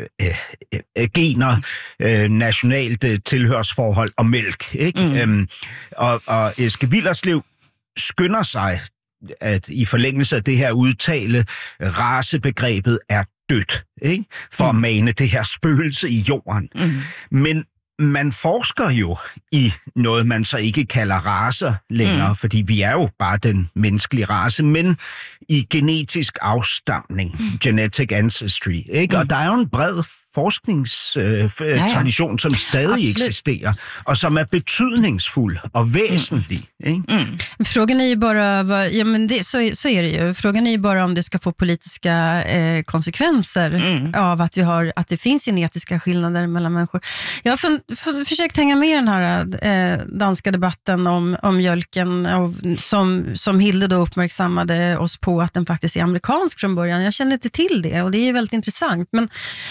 uh, gener, uh, nationalt uh, tilhørsforhold og mælk. Ikke? Mm. Um, og, og Eske Willerslev skynder sig at i forlængelse af det her udtale, racebegrebet er dødt, ikke? For mm. at mane det her spøgelse i jorden. Mm. Men man forsker jo i noget, man så ikke kalder racer længere, mm. fordi vi er jo bare den menneskelige race, men i genetisk afstamning, mm. genetic ancestry, ikke? Mm. Og der er jo en bred forskningstradition, øh, ja, ja. som stadig Absolut. eksisterar och som är betydningsfull och väsentlig. Mm. Mm. Frågan är ju bara, vad, ja men det, så, så är det ju. Frågan är ju bara om det ska få politiska eh, konsekvenser mm. av att vi har, att det finns genetiska skillnader mellan människor. Jag har för, för, försökt hänga med i den här eh, danska debatten om, om mjölken och, som, som Hilde då uppmärksammade oss på att den faktiskt är amerikansk från början. Jag känner inte till det och det är ju väldigt intressant, men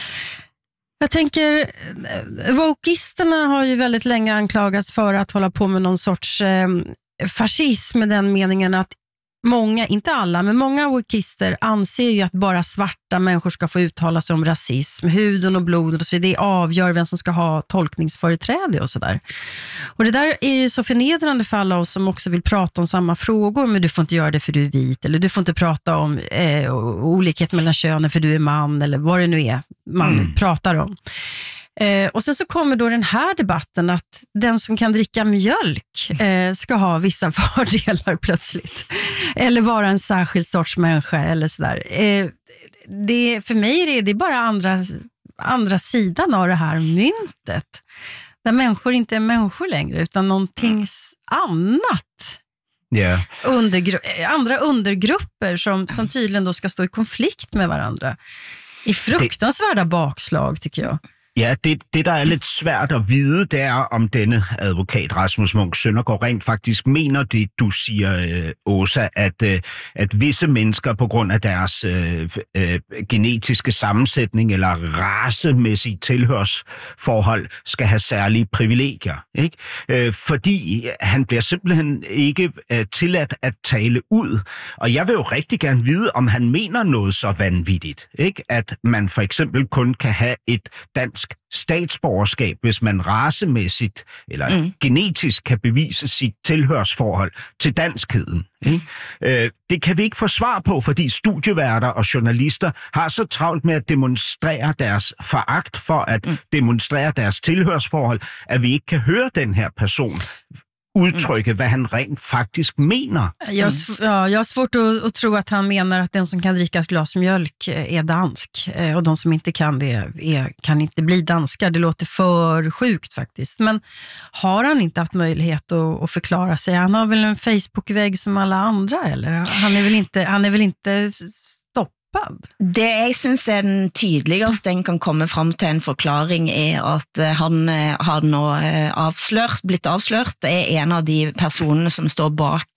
jag tänker, wokisterna har ju väldigt länge anklagats för att hålla på med någon sorts eh, fascism med den meningen att många, inte alla, men många wokister anser ju att bara svarta människor ska få uttala sig om rasism, huden och blodet och så vidare. Det avgör vem som ska ha tolkningsföreträde och sådär. Och det där är ju så förnedrande för alla oss som också vill prata om samma frågor, men du får inte göra det för du är vit, eller du får inte prata om eh, olikhet mellan könen för du är man, eller vad det nu är man mm. pratar om. Eh, och sen så kommer då den här debatten att den som kan dricka mjölk eh, ska ha vissa fördelar plötsligt. Eller vara en särskild sorts människa eller sådär. Eh, det, för mig är det, det är bara andra, andra sidan av det här myntet. Där människor inte är människor längre utan någonting annat. Yeah. Undergru- andra undergrupper som, som tydligen då ska stå i konflikt med varandra. I fruktansvärda bakslag tycker jag. Ja, det, det der er lidt svært at vide, det er, om denne advokat, Rasmus Munch Søndergaard, rent faktisk mener det, du siger, Åsa, at, at visse mennesker på grund af deres øh, øh, genetiske sammensætning eller racemæssige tilhørsforhold skal have særlige privilegier. Ikke? Øh, fordi han bliver simpelthen ikke øh, tilladt at tale ud. Og jeg vil jo rigtig gerne vide, om han mener noget så vanvittigt. Ikke? At man for eksempel kun kan have et dansk statsborgerskab, hvis man racemæssigt eller mm. genetisk kan bevise sit tilhørsforhold til danskheden. Ikke? Øh, det kan vi ikke få svar på, fordi studieværter og journalister har så travlt med at demonstrere deres foragt for at mm. demonstrere deres tilhørsforhold, at vi ikke kan høre den her person uttrykke, vad han rent faktisk mener. Jag, ja, jag har svårt att, att tro att han menar att den som kan dricka ett glas mjölk är dansk och de som inte kan det är, kan inte bli danskar. Det låter för sjukt faktiskt. Men har han inte haft möjlighet att, att förklara sig? Han har väl en Facebook-vägg som alla andra, eller? Han är väl inte, han är väl inte stoppad stoppad? Det jeg synes er den tydeligste en kan komme frem til en forklaring er at han har nå avslørt, blitt avslørt, er en av de personene som står bak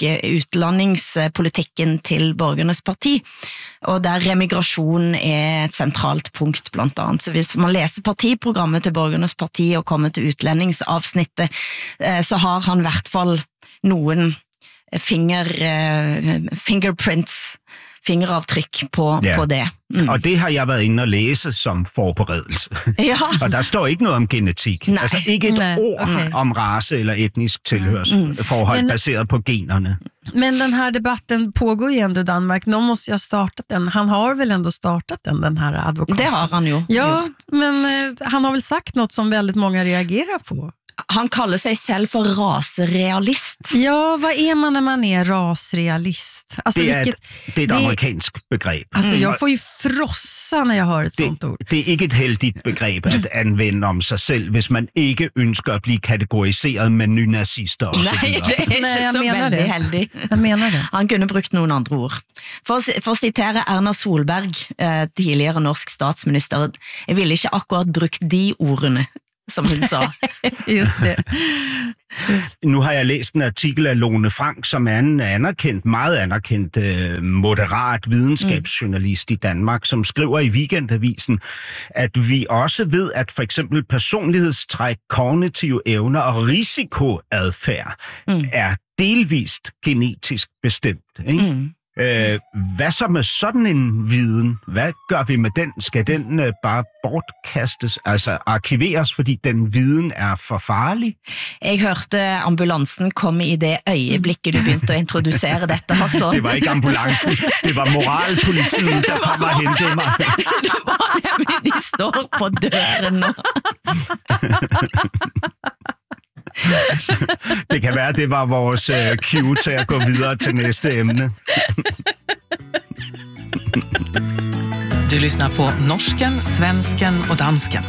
utlandingspolitikken til Borgernes parti, og der remigrasjon er et sentralt punkt blant annet. Så hvis man leser partiprogrammet til Borgernes parti og kommer til utlendingsavsnittet, så har han i hvert fall noen finger, fingerprints, fingeravtryk på, ja. på det. Mm. Og det har jeg været inde og læse som forberedelse. Ja. Og der står ikke noget om genetik. Nej. Altså ikke et Nej. ord okay. om race eller etnisk tilhørsforhold mm. baseret på generne. Men den här debatten pågår ju ändå i Danmark. Någon måste ju ha startat den. Han har väl ändå startat den, den här advokaten. Det har han ju. Ja, men eh, han har väl sagt något som väldigt många reagerar på. Han kallar sig själv för rasrealist. Ja, vad är man när man är rasrealist? Alltså, det, är vilket, ett, det är ett det, amerikansk begrepp. Alltså mm. jag får ju frossa när jag hör ett det, sånt ord. Det är inte ett heldigt begrepp att använda om sig själv, hvis man inte önskar att bli kategoriserad med nynazister och så Nej, det är inte Nej, så väldigt det. heldig. Jag menar det. Han kunde brukt noen andre ord. For, for å sitere Erna Solberg, eh, tidligere norsk statsminister, jeg ville ikke akkurat brukt de ordene, som hun sa. Just det. Just. Nu har jeg læst en artikel af Lone Frank, som er en anerkendt, meget anerkendt uh, moderat videnskabsjournalist mm. i Danmark, som skriver i Weekendavisen, at vi også ved, at for eksempel personlighedstræk, kognitive evner og risikoadfærd mm. er delvist genetisk bestemt, ikke? Mm. Øh, hvad så med sådan en viden? Hvad gør vi med den? Skal den øh, bare bortkastes, altså arkiveres, fordi den viden er for farlig? Jeg hørte ambulansen komme i det øjeblikket du begynte at introducere dette, Hassan. Det var ikke ambulancen, det var moralpolitiet, der kom og hentede mig. Det var nemlig, de står på døren nu. Det kan være, det var vores uh, cue til at gå videre til næste emne. Du lyssnar på norsken, svensken och dansken.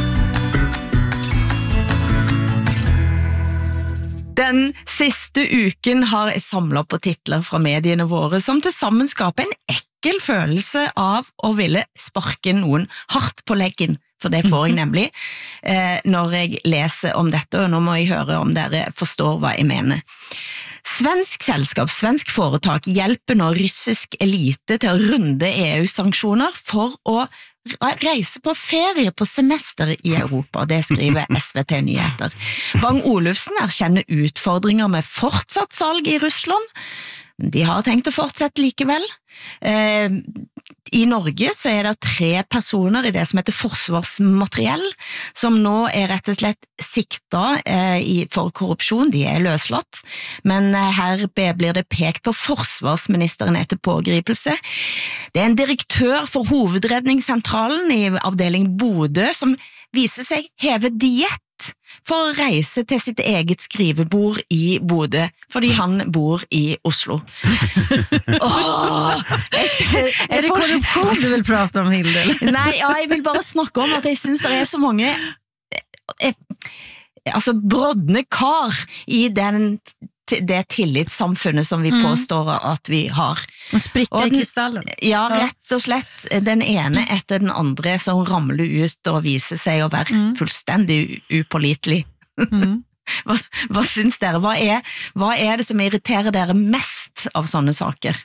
Den siste uken har jeg samlet på titler fra mediene våre som til sammen skaper en ekkel følelse av å ville sparke noen hardt på leggen. For det får jeg nemlig eh, når jeg leser om dette, og nå må jeg høre om dere forstår hva jeg mener. Svensk selskap, svensk foretak hjelper nå russisk elite til å runde E U-sanksjoner for å reise på ferie på semester i Europa, det skriver S V T Nyheter. Bang Olufsen erkjenner utfordringer med fortsatt salg i Russland. De har tenkt å fortsette likevel. Eh, I Norge så er det tre personer i det som heter forsvarsmateriell, som nå er rett og slett sikta eh, i, for korrupsjon. De er løslatt, men eh, her blir det pekt på forsvarsministeren etter pågripelse. Det er en direktør for hovedredningssentralen i avdeling Bodø som viser seg heve diett for å reise til sitt eget skrivebord i Bodø, fordi han bor i Oslo. Åh, jeg, jeg, er det korrupsjon du vil prate om, Hilde? Nei, ja, jeg vil bare snakke om at jeg synes det er så mange eh, altså brodne kar i den det tillitssamfunnet som vi mm. påstår at vi har. En sprikke i krystallen. Ja, rett og slett. Den ene etter den andre som ramler ut og viser seg å være mm. fullstendig upålitelig. Mm. hva, hva syns dere? Hva er, hva er det som irriterer dere mest av sånne saker?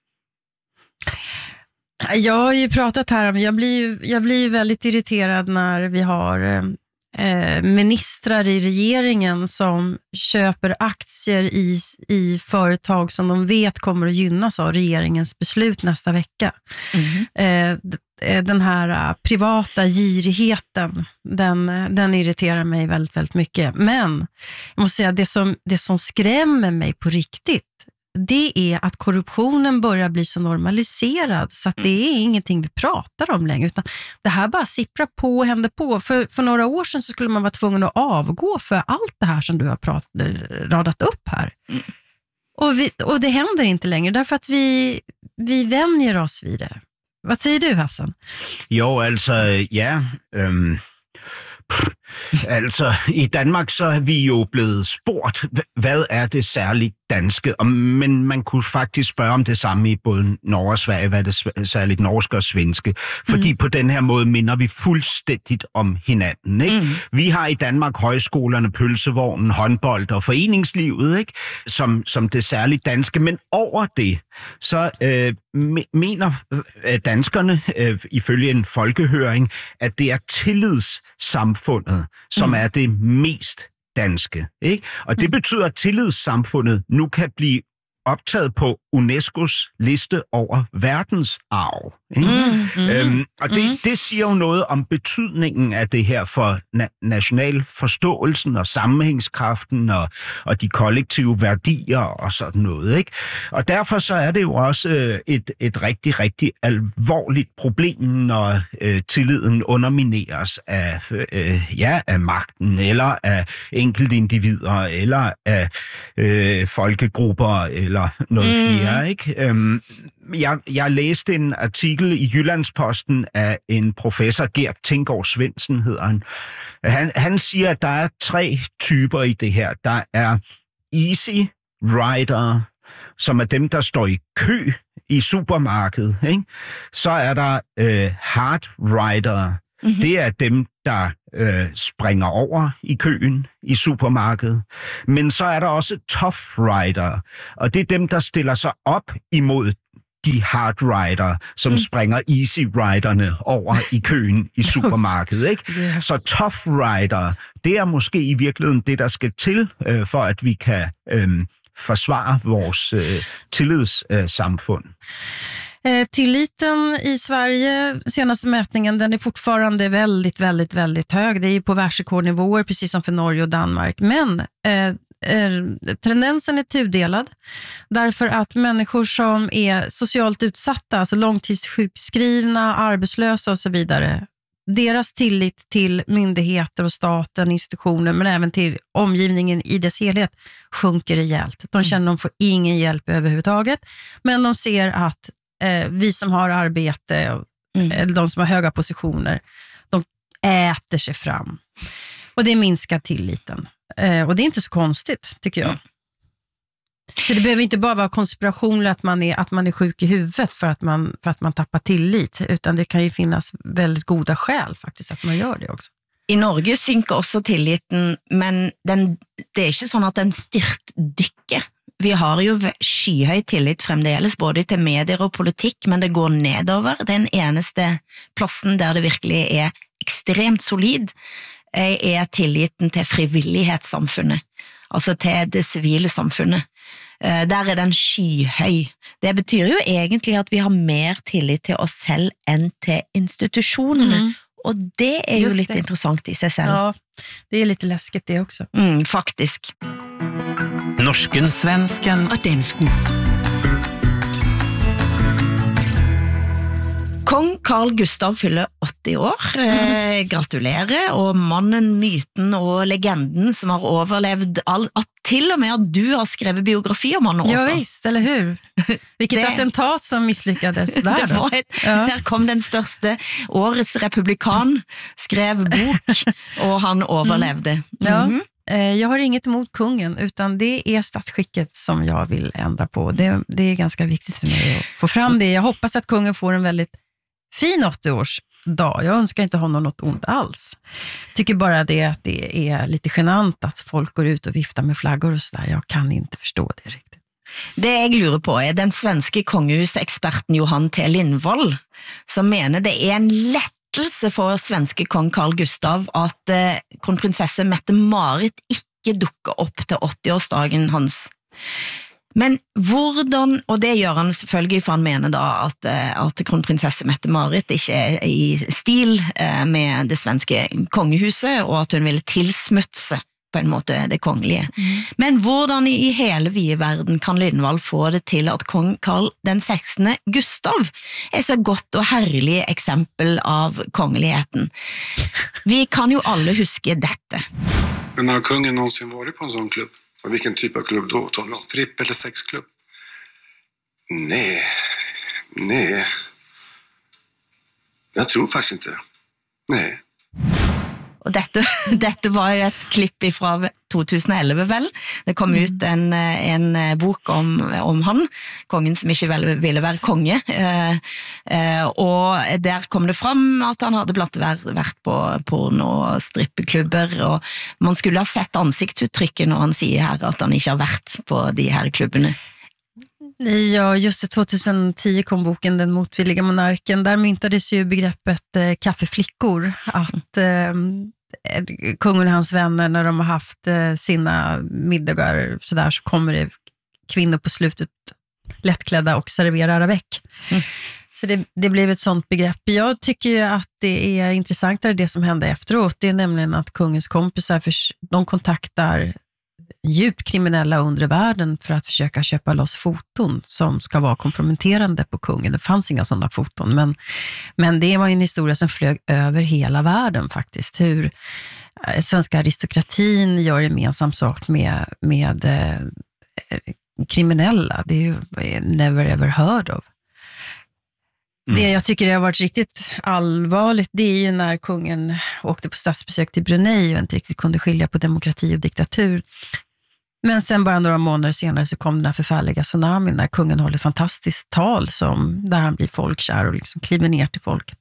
Jag har ju pratat här om, jag blir, jag blir väldigt irriterad när vi har eh, ministrar i regeringen som köper aktier i, i företag som de vet kommer att gynnas av regeringens beslut nästa vecka. Mm. Eh, den här privata girigheten, den, den irriterar mig väldigt, väldigt mycket. Men jag måste säga, det som, det som skrämmer mig på riktigt, det är att korruptionen börjar bli så normaliserad så att det är ingenting vi pratar om längre, utan det här bara sipprar på och händer på. För, för några år sedan så skulle man vara tvungen att avgå för allt det här som du har pratat, radat upp här. Mm. Och, vi, och det händer inte längre därför att vi, vi vänjer oss vid det. Vad säger du, Hassan? Jo, altså, ja... Øhm, Altså, i Danmark så er vi jo blevet spurgt, hvad er det særligt danske? Og, men man kunne faktisk spørge om det samme i både Norge og Sverige, hvad er det særligt norske og svenske? Fordi mm. på den her måde minder vi fuldstændigt om hinanden, ikke? Mm. Vi har i Danmark højskolerne, pølsevognen, håndbold og foreningslivet, ikke? Som, som det særligt danske, men over det, så øh, mener øh, danskerne, øh, ifølge en folkehøring, at det er tillidssamfundet, som mm. er det mest danske, ikke? Og det betyder, at tillidssamfundet nu kan blive optaget på UNESCO's liste over verdensarv. Ikke? Mm, mm, øhm, og det, mm. det siger jo noget om betydningen af det her for na- national forståelsen og sammenhængskraften og, og de kollektive værdier og sådan noget. Ikke? Og derfor så er det jo også øh, et, et rigtig, rigtig alvorligt problem, når øh, tilliden undermineres af, øh, ja, af magten, eller af enkeltindivider, eller af øh, folkegrupper, eller noget mm. fjerde, ikke? Øhm, jeg, jeg læste en artikel i Jyllandsposten af en professor, Gert Tinggaard Svendsen hedder han. han. Han siger, at der er tre typer i det her. Der er easy rider, som er dem, der står i kø i supermarkedet, ikke? Så er der øh, hard rider. Mm-hmm. Det er dem, der øh, springer over i køen i supermarkedet. Men så er der også tough rider, og det er dem, der stiller sig op imod de hard rider, som mm. springer easy riderne over i køen i supermarkedet. Ikke? Yeah. Så tough rider, det er måske i virkeligheden det, der skal til, øh, for at vi kan øh, forsvare vores øh, tillidssamfund. Eh, tilliten i Sverige, senaste mätningen, den är fortfarande väldigt, väldigt, väldigt hög. Det är på världsrekordnivåer, precis som för Norge och Danmark. Men eh, eh, tendensen är tudelad. Därför att människor som är socialt utsatta, alltså långtidssjukskrivna, arbetslösa och så vidare, deras tillit till myndigheter och staten, institutioner, men även till omgivningen i dess helhet sjunker rejält. De känner att de får ingen hjälp överhuvudtaget, men de ser att eh, vi som har arbete, mm. eller de som har höga positioner, de äter sig fram. Och det minskar tilliten. Eh, och det är inte så konstigt, tycker jag. Mm. Så det behöver inte bara vara konspiration att man är, att man är sjuk i huvudet för att man, för att man tappar tillit, utan det kan ju finnas väldigt goda skäl faktiskt att man gör det också. I Norge synker også tilliten, men den, det er ikke sånn at den styrtdykker. Vi har jo skyhøy tillit fremdeles, både til medier og politikk, men det går nedover. Den eneste plassen der det virkelig er ekstremt solid, er tilliten til frivillighetssamfunnet, altså til det civile samfunnet. Der er den skyhøy. Det betyr jo egentlig at vi har mer tillit til oss selv enn til institusjonene, mm. og det er jo litt interessant i seg selv. Ja, det er litt läskigt det også. Mm, faktisk. Norsken, svensken og dansken. Kong Carl Gustav fyller åtti år. Eh, gratulerer, og mannen, myten og legenden som har overlevd all, at til og med at du har skrevet biografi om han også. Ja visst, eller hur? Vilket det, attentat som misslyckades där. Det var et, ja. Der kom den største årets republikan, skrev bok, og han overlevde. Mm. Ja. Mm-hmm. Jag har inget emot kungen, utan det är statsskicket som jag vill ändra på. Det, det är ganska viktigt för mig att få fram det. Jag hoppas att kungen får en väldigt fin åttioårsdag. Jag önskar inte honom något ont alls. Tycker bara det att det är lite genant att folk går ut och viftar med flaggor och sådär. Jag kan inte förstå det riktigt. Det jeg lurer på er den svenske kongehuseksperten Johan T. Lindvall, som mener det er en lettelse for svenske kong Carl Gustav at eh, kronprinsesse Mette-Marit ikke dukker opp til åtti-årsdagen hans. Men hvordan, og det gjør han selvfølgelig, for han mener da at, at kronprinsesse Mette-Marit ikke er i stil med det svenske kongehuset, og at hun ville tilsmutse på en måte det kongelige. Mm. Men hvordan i hele vide verden kan Lindvall få det til at kong Carl den sekstende Gustav er så godt og herlig eksempel av kongeligheten? Vi kan jo alle huske dette. Men har kungen någonsin varit på en sån klubb? Och vilken typ av klubb då? Stripp- eller sexklubb? Nej. Nej. Jag tror faktiskt inte. Nej. Og Og dette, dette var jo et klipp fra to tusen og elleve vel. Det kom ut en, en bok om, om han, kongen som ikke vel, ville være konge. Eh, eh, og der kom det fram at han hadde blant vært, vært på porno og strippeklubber, og man skulle ha sett ansiktsuttrykket når han sier her at han ikke har vært på de her klubbene. Ja, just det, tjugohundratio kom boken Den motvilliga monarken. Där myntades ju begreppet eh, kaffeflickor. Att eh, kungen och hans vänner, när de har haft eh, sina middagar så, där, så kommer det kvinnor på slutet lättklädda och serverar avec. Mm. Så det, det blev ett sånt begrepp. Jag tycker ju att det är intressantare det som hände efteråt. Det är nämligen att kungens kompisar, för, de kontaktar djupt kriminella undre världen för att försöka köpa loss foton som ska vara komprometterande på kungen. Det fanns inga sådana foton, men, men det var en historia som flög över hela världen faktiskt. Hur svenska aristokratin gör gemensam sak med, med eh, kriminella. Det är ju never ever heard of. Mm. Det jag tycker det har varit riktigt allvarligt, det är ju när kungen åkte på statsbesök till Brunei och inte riktigt kunde skilja på demokrati och diktatur. Men sen bara några månader senare så kom den här förfärliga tsunamin när kungen håller ett fantastiskt tal som, där han blir folkkär och liksom kliver ner till folket.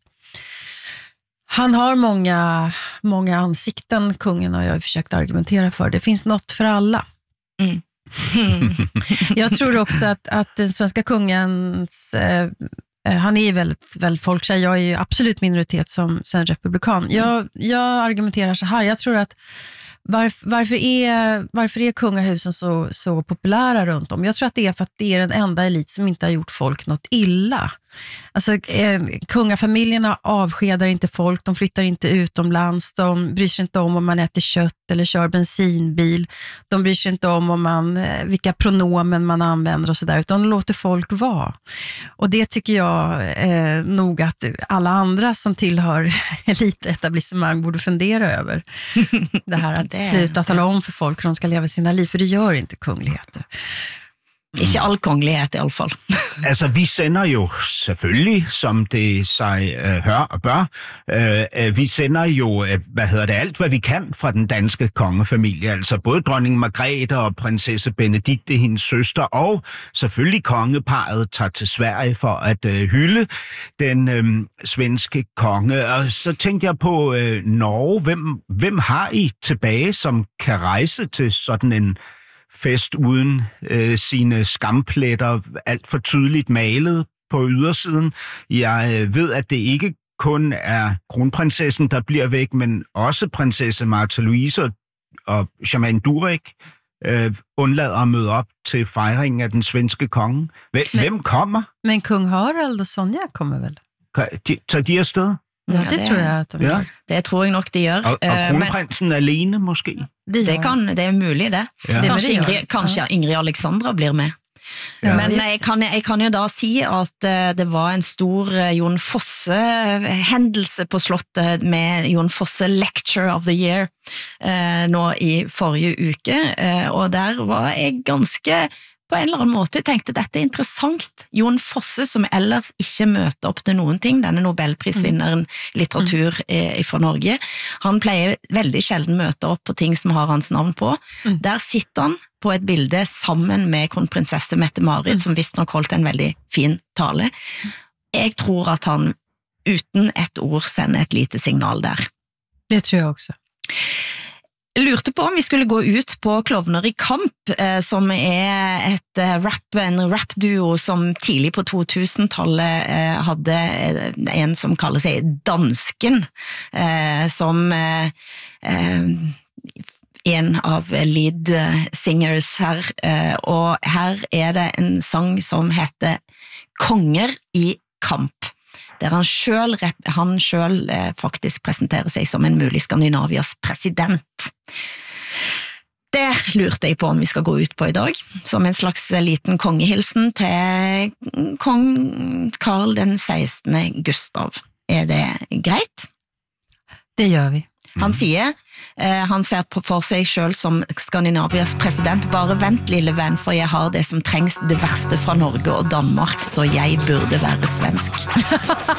Han har många, många ansikten, kungen, och jag har försökt argumentera för. Det finns något för alla. Mm. Mm. Jag tror också att, att den svenska kungens... Eh, han är väldigt, väldigt folkkär. Jag är ju absolut minoritet som sen republikan. Jag, jag argumenterar så här. Jag tror att varf, varför, är, varför är kungahusen så, så populära runt om? Jag tror att det är för att det är den enda elit som inte har gjort folk något illa. Alltså eh, kungafamiljerna avskedar inte folk, de flyttar inte utomlands, de bryr sig inte om om man äter kött eller kör bensinbil, de bryr sig inte om, om man, eh, vilka pronomen man använder och sådär, utan de låter folk vara. Och det tycker jag eh, nog att alla andra som tillhör elitetablissemang borde fundera över. Det här att det, sluta tala om för folk hur de ska leva sina liv, för det gör inte kungligheter. Ikke all kongelighet i alle fall. Altså, vi sender jo selvfølgelig, som det sig øh, hør og bør, øh, vi sender jo, øh, hvad hedder det, alt hvad vi kan fra den danske kongefamilie, altså både dronning Margrethe og prinsesse Benedikte, hendes søster, og selvfølgelig kongeparet tager til Sverige for at øh, hylde den øh, svenske konge. Og så tænkte jeg på øh, Norge. Hvem, hvem har I tilbage, som kan rejse til sådan en fest uden øh, sine skampletter alt for tydeligt malet på ydersiden? Jeg øh, ved, at det ikke kun er kronprinsessen, der bliver væk, men også prinsesse Martha Louise og, og Shaman Durek øh, undlader at møde op til fejringen af den svenske konge. Hvem, men, hvem kommer? Men kung Harald og Sonja kommer vel? De, tager de afsted? Ja, det, det tror jeg at de ja. gjør. Det tror jeg nok de gjør. Og, og kronprinsen men, alene, måske? Det, det, kan, det er mulig, det. Ja. Kanskje, Ingrid, kanskje Ingrid Alexandra blir med. Ja. Men jeg kan, jeg kan jo da si at det var en stor Jon Fosse-hendelse på slottet med Jon Fosse Lecture of the Year eh, nå i forrige uke, eh, og der var jeg ganske på en eller annen måte tenkte dette er interessant. Jon Fosse, som ellers ikke møter opp til noen ting, denne Nobelprisvinneren litteratur mm. fra Norge, han pleier veldig sjelden møte opp på ting som har hans navn på. Mm. Der sitter han på et bilde sammen med kronprinsesse Mette-Marit, mm. som visst nok holdt en veldig fin tale. Jeg tror at han uten et ord sender et lite signal der. Det tror jeg også. Jeg lurte på om vi skulle gå ut på Klovner i kamp, eh, som er et eh, rap, en rap-duo som tidlig på to tusen-tallet eh, hadde en som kaller seg Dansken, eh, som eh, en av lead singers her, eh, og her er det en sang som heter Konger i kamp, der han selv, han selv eh, faktisk presenterer seg som en mulig Skandinavias president. Det lurte jeg på om vi skal gå ut på i dag, som en slags liten kongehilsen til kong Karl den sekstende Gustav. Er det greit? Det gjør vi. Han sier, eh, han ser på for seg selv som Skandinavias president. Bare vent, lille venn, for jeg har det som trengs, det verste fra Norge og Danmark, så jeg burde være svensk.